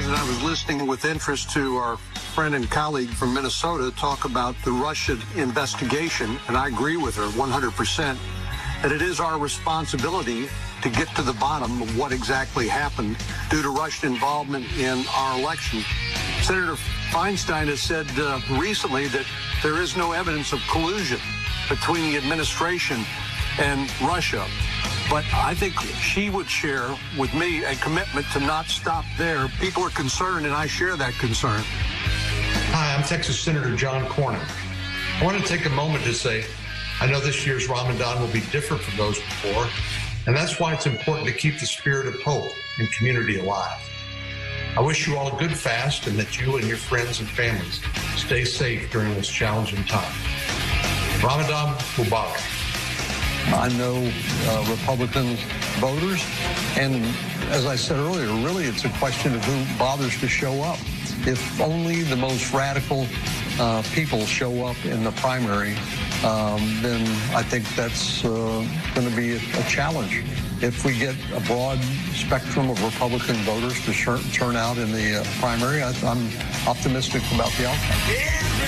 President, I was listening with interest to our friend and colleague from Minnesota talk about the Russia investigation, and I agree with her 100% that it is our responsibility to get to the bottom of what exactly happened due to Russian involvement in our election. Senator Feinstein has said recently that there is no evidence of collusion between the administration and Russia. But I think she would share with me a commitment to not stop there. People are concerned, and I share that concern. Hi, I'm Texas Senator John Cornyn. I want to take a moment to say, I know this year's Ramadan will be different from those before, and that's why it's important to keep the spirit of hope and community alive. I wish you all a good fast and that you and your friends and families stay safe during this challenging time. Ramadan Mubarak. I know Republican voters, and as I said earlier, really it's a question of who bothers to show up. If only the most radical people show up in the primary, then I think that's going to be a challenge. If we get a broad spectrum of Republican voters to turn out in the primary, I'm optimistic about the outcome.